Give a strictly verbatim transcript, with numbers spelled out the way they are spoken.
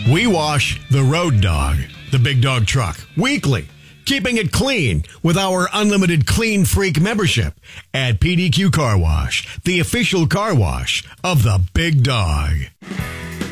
We wash the road dog, the big dog truck, weekly, keeping it clean with our unlimited Clean Freak membership at P D Q Car Wash, the official car wash of the big dog.